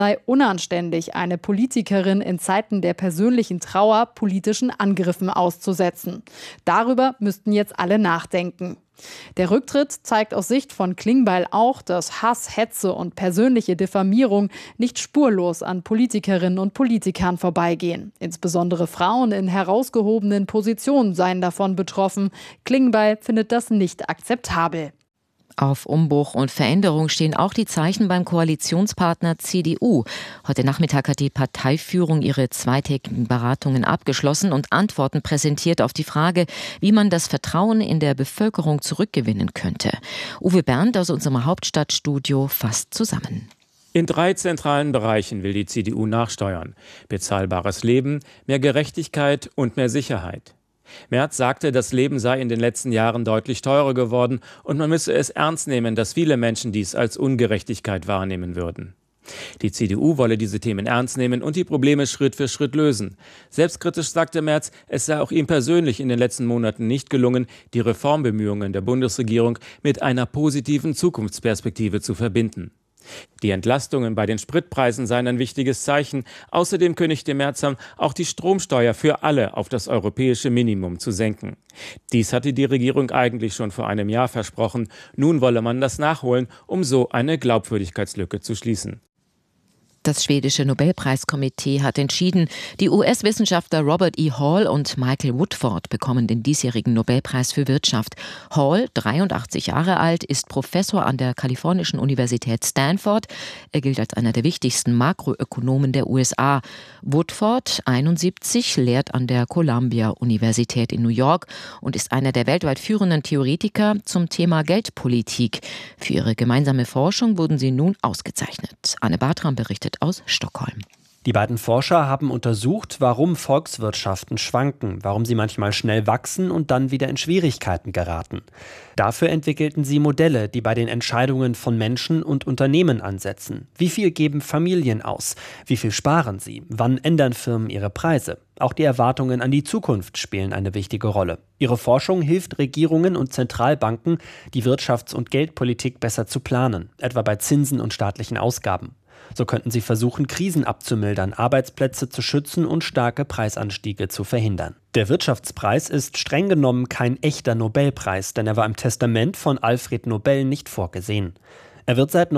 sei unanständig, eine Politikerin in Zeiten der persönlichen Trauer politischen Angriffen auszusetzen. Darüber müssten jetzt alle nachdenken. Der Rücktritt zeigt aus Sicht von Klingbeil auch, dass Hass, Hetze und persönliche Diffamierung nicht spurlos an Politikerinnen und Politikern vorbeigehen. Insbesondere Frauen in herausgehobenen Positionen seien davon betroffen. Klingbeil findet das nicht akzeptabel. Auf Umbruch und Veränderung stehen auch die Zeichen beim Koalitionspartner CDU. Heute Nachmittag hat die Parteiführung ihre zweitägigen Beratungen abgeschlossen und Antworten präsentiert auf die Frage, wie man das Vertrauen in der Bevölkerung zurückgewinnen könnte. Uwe Berndt aus unserem Hauptstadtstudio fasst zusammen. In 3 zentralen Bereichen will die CDU nachsteuern: bezahlbares Leben, mehr Gerechtigkeit und mehr Sicherheit. Merz sagte, das Leben sei in den letzten Jahren deutlich teurer geworden und man müsse es ernst nehmen, dass viele Menschen dies als Ungerechtigkeit wahrnehmen würden. Die CDU wolle diese Themen ernst nehmen und die Probleme Schritt für Schritt lösen. Selbstkritisch sagte Merz, es sei auch ihm persönlich in den letzten Monaten nicht gelungen, die Reformbemühungen der Bundesregierung mit einer positiven Zukunftsperspektive zu verbinden. Die Entlastungen bei den Spritpreisen seien ein wichtiges Zeichen. Außerdem kündigte Merz an, auch die Stromsteuer für alle auf das europäische Minimum zu senken. Dies hatte die Regierung eigentlich schon vor einem Jahr versprochen. Nun wolle man das nachholen, um so eine Glaubwürdigkeitslücke zu schließen. Das schwedische Nobelpreiskomitee hat entschieden, die US-Wissenschaftler Robert E. Hall und Michael Woodford bekommen den diesjährigen Nobelpreis für Wirtschaft. Hall, 83 Jahre alt, ist Professor an der kalifornischen Universität Stanford. Er gilt als einer der wichtigsten Makroökonomen der USA. Woodford, 71, lehrt an der Columbia-Universität in New York und ist einer der weltweit führenden Theoretiker zum Thema Geldpolitik. Für ihre gemeinsame Forschung wurden sie nun ausgezeichnet. Anne Bartram berichtet aus Stockholm. Die beiden Forscher haben untersucht, warum Volkswirtschaften schwanken, warum sie manchmal schnell wachsen und dann wieder in Schwierigkeiten geraten. Dafür entwickelten sie Modelle, die bei den Entscheidungen von Menschen und Unternehmen ansetzen. Wie viel geben Familien aus? Wie viel sparen sie? Wann ändern Firmen ihre Preise? Auch die Erwartungen an die Zukunft spielen eine wichtige Rolle. Ihre Forschung hilft Regierungen und Zentralbanken, die Wirtschafts- und Geldpolitik besser zu planen, etwa bei Zinsen und staatlichen Ausgaben. So könnten sie versuchen, Krisen abzumildern, Arbeitsplätze zu schützen und starke Preisanstiege zu verhindern. Der Wirtschaftspreis ist streng genommen kein echter Nobelpreis, denn er war im Testament von Alfred Nobel nicht vorgesehen. Er wird seit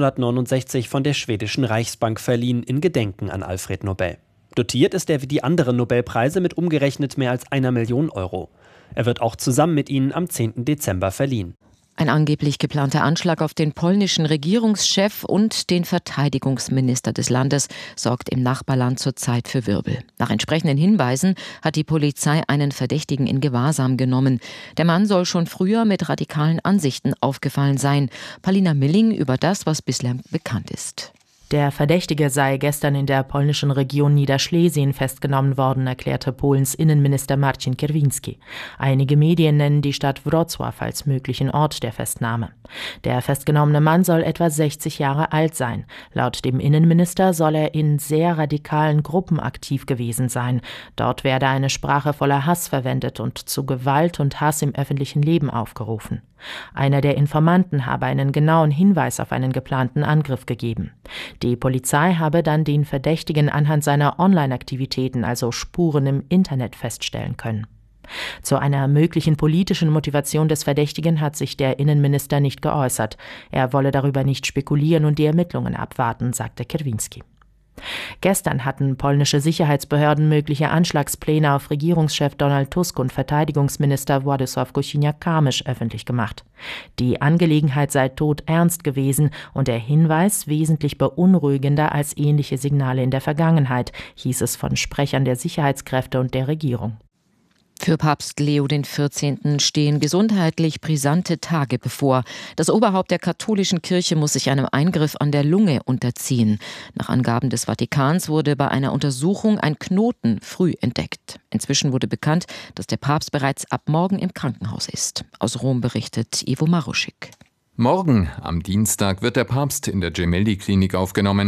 1969 von der schwedischen Reichsbank verliehen, in Gedenken an Alfred Nobel. Dotiert ist er wie die anderen Nobelpreise mit umgerechnet mehr als 1 Million Euro. Er wird auch zusammen mit ihnen am 10. Dezember verliehen. Ein angeblich geplanter Anschlag auf den polnischen Regierungschef und den Verteidigungsminister des Landes sorgt im Nachbarland zurzeit für Wirbel. Nach entsprechenden Hinweisen hat die Polizei einen Verdächtigen in Gewahrsam genommen. Der Mann soll schon früher mit radikalen Ansichten aufgefallen sein. Paulina Milling über das, was bislang bekannt ist. Der Verdächtige sei gestern in der polnischen Region Niederschlesien festgenommen worden, erklärte Polens Innenminister Marcin Kierwiński. Einige Medien nennen die Stadt Wrocław als möglichen Ort der Festnahme. Der festgenommene Mann soll etwa 60 Jahre alt sein. Laut dem Innenminister soll er in sehr radikalen Gruppen aktiv gewesen sein. Dort werde eine Sprache voller Hass verwendet und zu Gewalt und Hass im öffentlichen Leben aufgerufen. Einer der Informanten habe einen genauen Hinweis auf einen geplanten Angriff gegeben. Die Polizei habe dann den Verdächtigen anhand seiner Online-Aktivitäten, also Spuren im Internet, feststellen können. Zu einer möglichen politischen Motivation des Verdächtigen hat sich der Innenminister nicht geäußert. Er wolle darüber nicht spekulieren und die Ermittlungen abwarten, sagte Kierwiński. Gestern hatten polnische Sicherheitsbehörden mögliche Anschlagspläne auf Regierungschef Donald Tusk und Verteidigungsminister Władysław Kosiniak-Kamysz öffentlich gemacht. Die Angelegenheit sei todernst gewesen und der Hinweis wesentlich beunruhigender als ähnliche Signale in der Vergangenheit, hieß es von Sprechern der Sicherheitskräfte und der Regierung. Für Papst Leo XIV. Stehen gesundheitlich brisante Tage bevor. Das Oberhaupt der katholischen Kirche muss sich einem Eingriff an der Lunge unterziehen. Nach Angaben des Vatikans wurde bei einer Untersuchung ein Knoten früh entdeckt. Inzwischen wurde bekannt, dass der Papst bereits ab morgen im Krankenhaus ist. Aus Rom berichtet Ivo Maruschik. Morgen, am Dienstag, wird der Papst in der Gemelli-Klinik aufgenommen.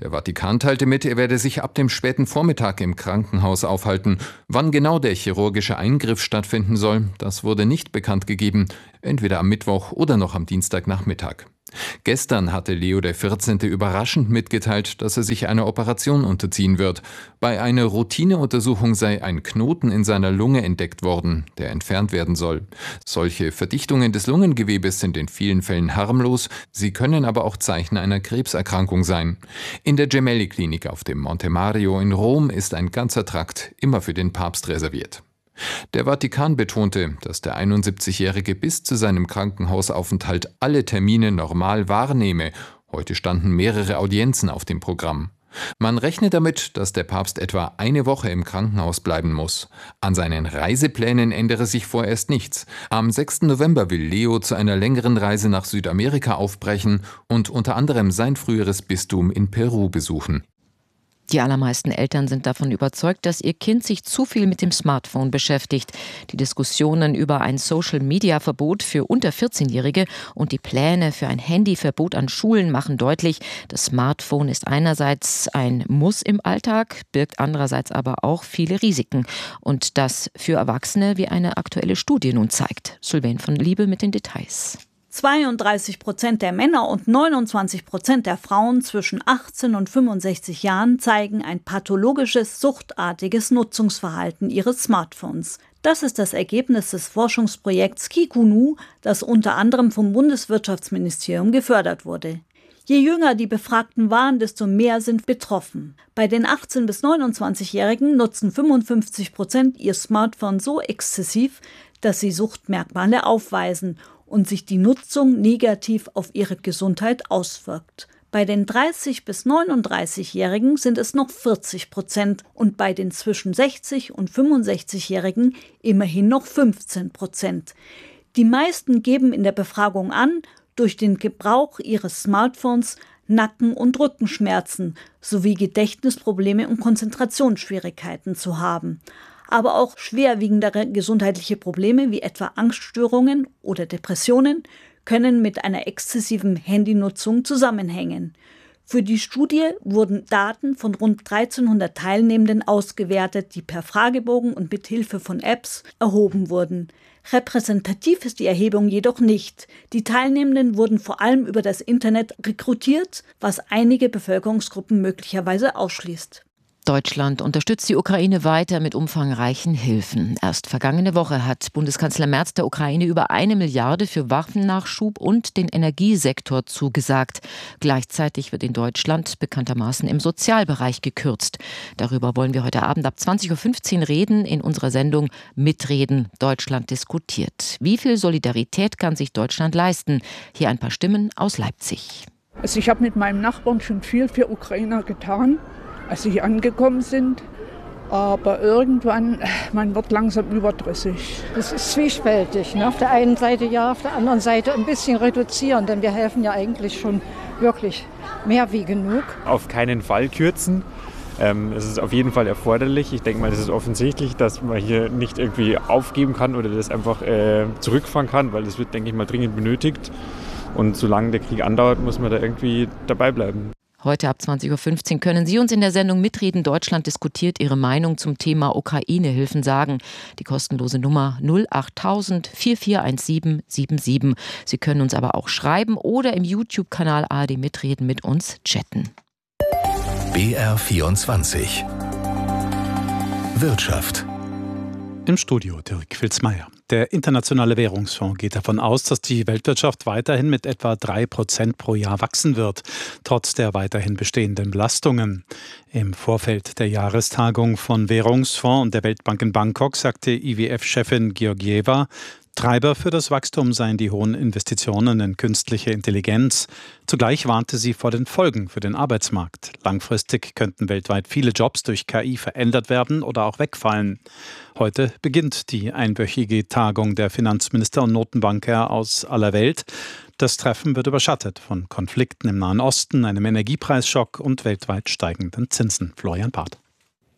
Der Vatikan teilte mit, er werde sich ab dem späten Vormittag im Krankenhaus aufhalten. Wann genau der chirurgische Eingriff stattfinden soll, das wurde nicht bekannt gegeben, entweder am Mittwoch oder noch am Dienstagnachmittag. Gestern hatte Leo XIV. Überraschend mitgeteilt, dass er sich einer Operation unterziehen wird. Bei einer Routineuntersuchung sei ein Knoten in seiner Lunge entdeckt worden, der entfernt werden soll. Solche Verdichtungen des Lungengewebes sind in vielen Fällen harmlos, sie können aber auch Zeichen einer Krebserkrankung sein. In der Gemelli-Klinik auf dem Monte Mario in Rom ist ein ganzer Trakt immer für den Papst reserviert. Der Vatikan betonte, dass der 71-Jährige bis zu seinem Krankenhausaufenthalt alle Termine normal wahrnehme. Heute standen mehrere Audienzen auf dem Programm. Man rechne damit, dass der Papst etwa eine Woche im Krankenhaus bleiben muss. An seinen Reiseplänen ändere sich vorerst nichts. Am 6. November will Leo zu einer längeren Reise nach Südamerika aufbrechen und unter anderem sein früheres Bistum in Peru besuchen. Die allermeisten Eltern sind davon überzeugt, dass ihr Kind sich zu viel mit dem Smartphone beschäftigt. Die Diskussionen über ein Social-Media-Verbot für unter 14-Jährige und die Pläne für ein Handyverbot an Schulen machen deutlich, das Smartphone ist einerseits ein Muss im Alltag, birgt andererseits aber auch viele Risiken. Und das für Erwachsene, wie eine aktuelle Studie nun zeigt. Sylvain von Liebe mit den Details. 32% der Männer und 29% der Frauen zwischen 18 und 65 Jahren zeigen ein pathologisches, suchtartiges Nutzungsverhalten ihres Smartphones. Das ist das Ergebnis des Forschungsprojekts Kikunu, das unter anderem vom Bundeswirtschaftsministerium gefördert wurde. Je jünger die Befragten waren, desto mehr sind betroffen. Bei den 18- bis 29-Jährigen nutzen 55% ihr Smartphone so exzessiv, dass sie Suchtmerkmale aufweisen und sich die Nutzung negativ auf ihre Gesundheit auswirkt. Bei den 30- bis 39-Jährigen sind es noch 40% und bei den zwischen 60- und 65-Jährigen immerhin noch 15%. Die meisten geben in der Befragung an, durch den Gebrauch ihres Smartphones Nacken- und Rückenschmerzen sowie Gedächtnisprobleme und Konzentrationsschwierigkeiten zu haben. Aber auch schwerwiegendere gesundheitliche Probleme wie etwa Angststörungen oder Depressionen können mit einer exzessiven Handynutzung zusammenhängen. Für die Studie wurden Daten von rund 1300 Teilnehmenden ausgewertet, die per Fragebogen und mit Hilfe von Apps erhoben wurden. Repräsentativ ist die Erhebung jedoch nicht. Die Teilnehmenden wurden vor allem über das Internet rekrutiert, was einige Bevölkerungsgruppen möglicherweise ausschließt. Deutschland unterstützt die Ukraine weiter mit umfangreichen Hilfen. Erst vergangene Woche hat Bundeskanzler Merz der Ukraine über 1 Milliarde für Waffennachschub und den Energiesektor zugesagt. Gleichzeitig wird in Deutschland bekanntermaßen im Sozialbereich gekürzt. Darüber wollen wir heute Abend ab 20.15 Uhr reden in unserer Sendung Mitreden. Deutschland diskutiert. Wie viel Solidarität kann sich Deutschland leisten? Hier ein paar Stimmen aus Leipzig. Also ich habe mit meinem Nachbarn schon viel für Ukrainer getan, als sie hier angekommen sind. Aber irgendwann, man wird langsam überdrüssig. Das ist zwiespältig. Ne? Auf der einen Seite ja, auf der anderen Seite ein bisschen reduzieren, denn wir helfen ja eigentlich schon wirklich mehr wie genug. Auf keinen Fall kürzen. Es ist auf jeden Fall erforderlich. Ich denke mal, das ist offensichtlich, dass man hier nicht irgendwie aufgeben kann oder das einfach zurückfahren kann, weil das wird, denke ich mal, dringend benötigt. Und solange der Krieg andauert, muss man da irgendwie dabei bleiben. Heute ab 20.15 Uhr können Sie uns in der Sendung Mitreden. Deutschland diskutiert Ihre Meinung zum Thema Ukraine-Hilfen sagen. Die kostenlose Nummer 08000 441777. Sie können uns aber auch schreiben oder im YouTube-Kanal ARD Mitreden mit uns chatten. BR24 Wirtschaft. Im Studio Dirk Filzmeier. Der Internationale Währungsfonds geht davon aus, dass die Weltwirtschaft weiterhin mit etwa 3% pro Jahr wachsen wird, trotz der weiterhin bestehenden Belastungen. Im Vorfeld der Jahrestagung von Währungsfonds und der Weltbank in Bangkok sagte IWF-Chefin Georgieva, Treiber für das Wachstum seien die hohen Investitionen in künstliche Intelligenz. Zugleich warnte sie vor den Folgen für den Arbeitsmarkt. Langfristig könnten weltweit viele Jobs durch KI verändert werden oder auch wegfallen. Heute beginnt die einwöchige Tagung der Finanzminister und Notenbanker aus aller Welt. Das Treffen wird überschattet von Konflikten im Nahen Osten, einem Energiepreisschock und weltweit steigenden Zinsen. Florian Part.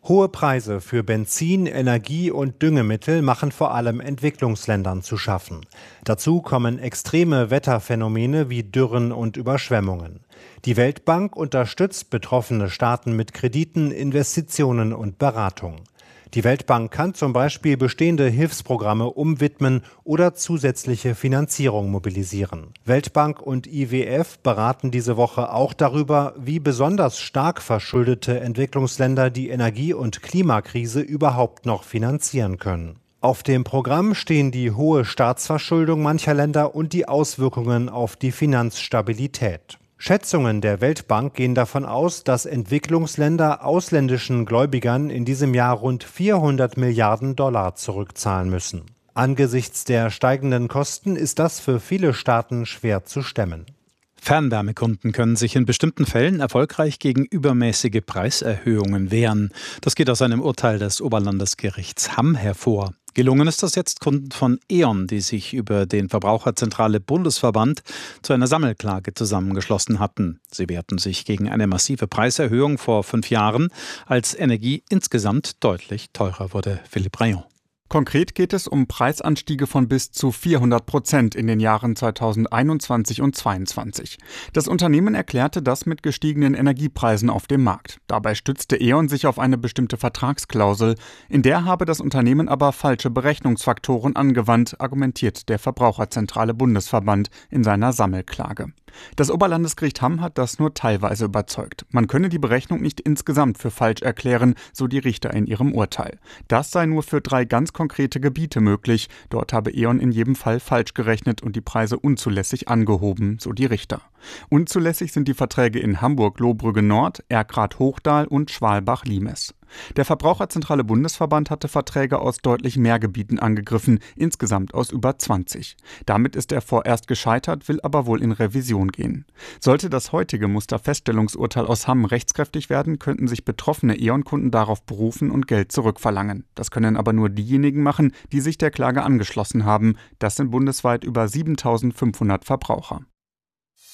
Hohe Preise für Benzin, Energie und Düngemittel machen vor allem Entwicklungsländern zu schaffen. Dazu kommen extreme Wetterphänomene wie Dürren und Überschwemmungen. Die Weltbank unterstützt betroffene Staaten mit Krediten, Investitionen und Beratung. Die Weltbank kann zum Beispiel bestehende Hilfsprogramme umwidmen oder zusätzliche Finanzierung mobilisieren. Weltbank und IWF beraten diese Woche auch darüber, wie besonders stark verschuldete Entwicklungsländer die Energie- und Klimakrise überhaupt noch finanzieren können. Auf dem Programm stehen die hohe Staatsverschuldung mancher Länder und die Auswirkungen auf die Finanzstabilität. Schätzungen der Weltbank gehen davon aus, dass Entwicklungsländer ausländischen Gläubigern in diesem Jahr rund 400 Milliarden Dollar zurückzahlen müssen. Angesichts der steigenden Kosten ist das für viele Staaten schwer zu stemmen. Fernwärmekunden können sich in bestimmten Fällen erfolgreich gegen übermäßige Preiserhöhungen wehren. Das geht aus einem Urteil des Oberlandesgerichts Hamm hervor. Gelungen ist das jetzt Kunden von E.ON, die sich über den Verbraucherzentrale Bundesverband zu einer Sammelklage zusammengeschlossen hatten. Sie wehrten sich gegen eine massive Preiserhöhung vor 5 Jahren, als Energie insgesamt deutlich teurer wurde. Philippe Rayon. Konkret geht es um Preisanstiege von bis zu 400% in den Jahren 2021 und 2022. Das Unternehmen erklärte das mit gestiegenen Energiepreisen auf dem Markt. Dabei stützte E.ON sich auf eine bestimmte Vertragsklausel. In der habe das Unternehmen aber falsche Berechnungsfaktoren angewandt, argumentiert der Verbraucherzentrale Bundesverband in seiner Sammelklage. Das Oberlandesgericht Hamm hat das nur teilweise überzeugt. Man könne die Berechnung nicht insgesamt für falsch erklären, so die Richter in ihrem Urteil. Das sei nur für 3 ganz konkrete Gebiete möglich. Dort habe E.ON in jedem Fall falsch gerechnet und die Preise unzulässig angehoben, so die Richter. Unzulässig sind die Verträge in Hamburg-Lohbrügge Nord, Erkrath-Hochdal und Schwalbach-Limes. Der Verbraucherzentrale Bundesverband hatte Verträge aus deutlich mehr Gebieten angegriffen, insgesamt aus über 20. Damit ist er vorerst gescheitert, will aber wohl in Revision gehen. Sollte das heutige Musterfeststellungsurteil aus Hamm rechtskräftig werden, könnten sich betroffene E.ON-Kunden darauf berufen und Geld zurückverlangen. Das können aber nur diejenigen machen, die sich der Klage angeschlossen haben. Das sind bundesweit über 7.500 Verbraucher.